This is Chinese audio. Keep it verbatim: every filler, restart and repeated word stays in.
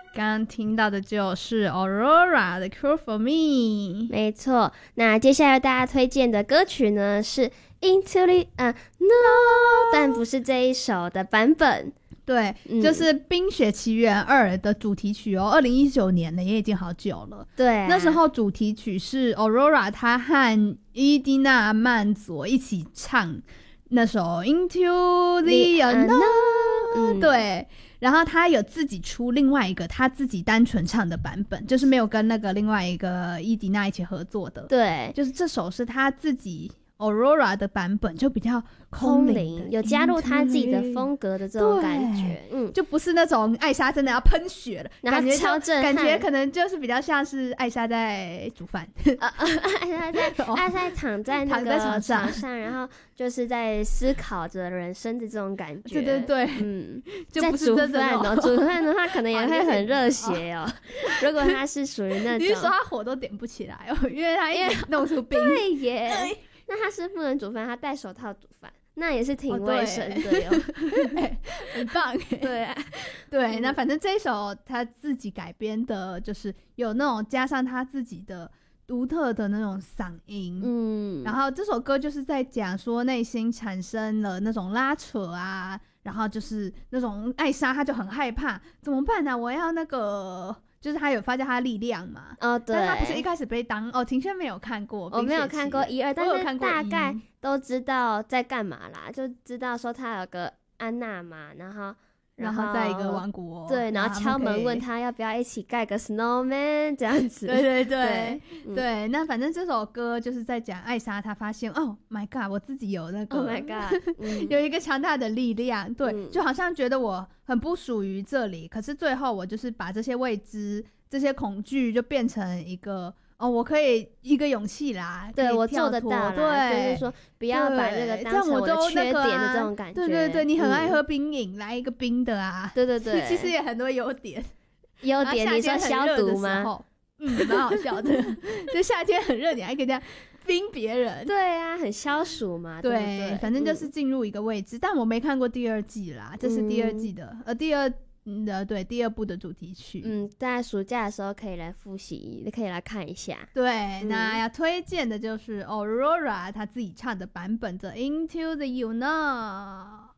刚刚听到的就是 Aurora 的 Cure for Me。 没错，那接下来大家推荐的歌曲呢是 Into the、呃、No， 但不是这一首的版本。 对、嗯、就是《冰雪奇缘二》的主题曲哦，二零一九年了，也已经好久了。 对、啊， 那时候主题曲是 Aurora 她和伊蒂娜曼佐一起唱那首 Into the Unknown、嗯、对，然后他有自己出另外一个他自己单纯唱的版本，就是没有跟那个另外一个伊迪娜一起合作的。 对， 就是这首是他自己 Aurora 的版本，就比较空灵， 有加入他自己的风格的这种感觉，嗯， 就不是那种艾莎真的要喷血了， 然后超震撼，感觉可能就是比较像是艾莎在煮饭， 呃呃、艾莎在艾莎躺在那个床上， 床上然后就是在思考着人生的这种感觉。 对对对， 嗯， 就不是真的在煮饭哦，煮饭的话可能也会很热血哦。如果他是属于那种， 你是说他火都点不起来哦，因为他一直弄出冰。 对耶。那他是不能煮饭，他戴手套煮饭，那也是挺卫生的哟、 哦欸，很棒耶。 对啊， 对，那反正这一首他自己改编的，就是有那种加上他自己的独特的那种嗓音，嗯，然后这首歌就是在讲说内心产生了那种拉扯啊，然后就是那种艾莎她就很害怕，怎么办呢、啊？我要那个。就是他有发现他的力量嘛， 哦对， 但他不是一开始被当哦，庭轩没有看过， 我没有看过一二，但是大概都知道在干嘛啦，就知道说他有个安娜嘛，然后然后在一个王国， 对，然后敲门问他要不要一起盖个 snowman 这样子， 对对对 对,、 嗯、 对，那反正这首歌就是在讲艾莎她发现哦 my god 我自己有那个 oh my god、嗯、 有一个强大的力量，对、嗯，就好像觉得我很不属于这里，可是最后我就是把这些未知这些恐惧就变成一个哦，我可以一个勇气啦， 对，我做得到啦，对，就是说不要把这个当成我的缺点的这种感觉。 对对对，你很爱喝冰饮、嗯，来一个冰的啊。 对对对， 其实也很多优点。 优点你说消毒吗？ 嗯，蛮好笑的。就夏天很热，你还可以这样冰别人。 对啊，很消暑嘛。对, 对, 对， 反正就是进入一个位置、嗯。但我没看过第二季啦，这是第二季的，嗯、呃，第二。嗯的对，第二部的主题曲， 嗯，在暑假的时候可以来复习，可以来看一下。 对、嗯，那要推荐的就是 Aurora 她自己唱的版本的 Into the Unknown。